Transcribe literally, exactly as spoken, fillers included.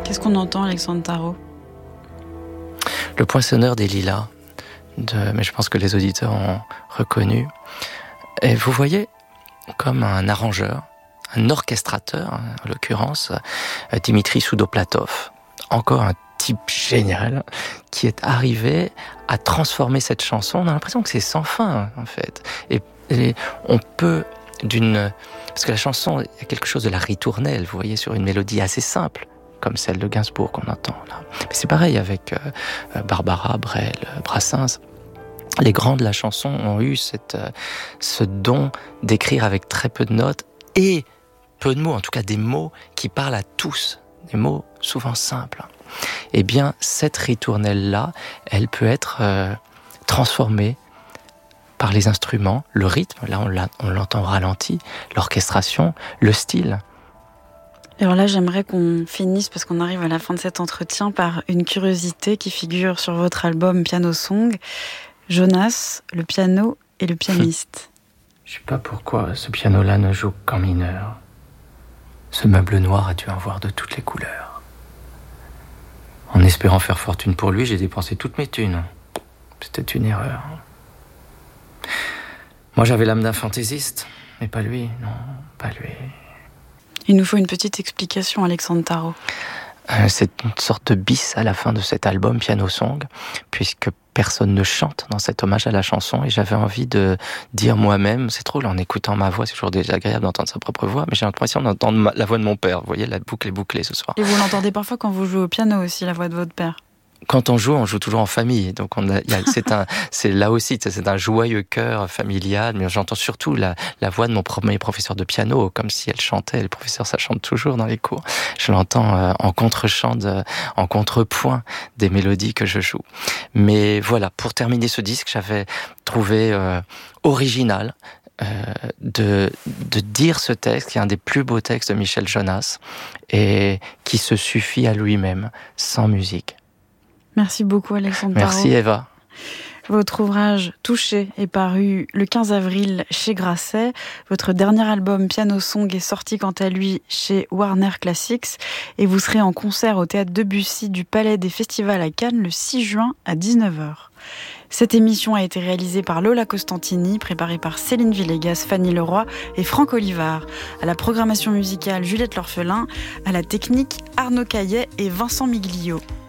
Qu'est-ce qu'on entend, Alexandre Tarot ? Le poinçonneur des lilas, de, mais je pense que les auditeurs ont reconnu. Et vous voyez, comme un arrangeur, un orchestrateur, en l'occurrence, Dimitri Soudoplatov, encore un type génial, qui est arrivé à transformer cette chanson. On a l'impression que c'est sans fin, en fait. Et, et on peut, d'une... Parce que la chanson, il y a quelque chose de la ritournelle, vous voyez, sur une mélodie assez simple, comme celle de Gainsbourg qu'on entend là. Mais c'est pareil avec euh, Barbara, Brel, Brassens. Les grands de la chanson ont eu cette, euh, ce don d'écrire avec très peu de notes et peu de mots, en tout cas des mots qui parlent à tous, des mots souvent simples. Eh bien, cette ritournelle-là, elle peut être euh, transformée par les instruments, le rythme, là on, l'a, on l'entend ralenti, l'orchestration, le style. Alors là, j'aimerais qu'on finisse, parce qu'on arrive à la fin de cet entretien, par une curiosité qui figure sur votre album Piano Song. Jonas, le piano et le pianiste. Je sais pas pourquoi ce piano-là ne joue qu'en mineur. Ce meuble noir a dû en voir de toutes les couleurs. En espérant faire fortune pour lui, j'ai dépensé toutes mes thunes. C'était une erreur. Moi, j'avais l'âme d'un fantaisiste, mais pas lui, non, pas lui. Il nous faut une petite explication, Alexandre Tarot. Euh, c'est une sorte de bis à la fin de cet album Piano Song, puisque personne ne chante dans cet hommage à la chanson, et j'avais envie de dire moi-même, c'est drôle en écoutant ma voix, c'est toujours désagréable d'entendre sa propre voix, mais j'ai l'impression d'entendre la voix de mon père. Vous voyez, la boucle est bouclée ce soir. Et vous l'entendez parfois quand vous jouez au piano aussi, la voix de votre père? Quand on joue, on joue toujours en famille. Donc on a, y a, c'est un, c'est là aussi, c'est un joyeux chœur familial. Mais j'entends surtout la, la voix de mon premier professeur de piano, comme si elle chantait. Le professeur, ça chante toujours dans les cours. Je l'entends euh, en contre-chant, de, en contrepoint des mélodies que je joue. Mais voilà, pour terminer ce disque, j'avais trouvé euh, original euh, de, de dire ce texte, qui est un des plus beaux textes de Michel Jonas, et qui se suffit à lui-même, sans musique. Merci beaucoup, Alexandre Tarot. Merci, Eva. Votre ouvrage Touché est paru le quinze avril chez Grasset. Votre dernier album Piano Song est sorti quant à lui chez Warner Classics. Et vous serez en concert au Théâtre Debussy du Palais des Festivals à Cannes le six juin à dix-neuf heures. Cette émission a été réalisée par Lola Costantini, préparée par Céline Villegas, Fanny Leroy et Franck Olivard. À la programmation musicale, Juliette L'Orphelin. À la technique, Arnaud Caillet et Vincent Miglio.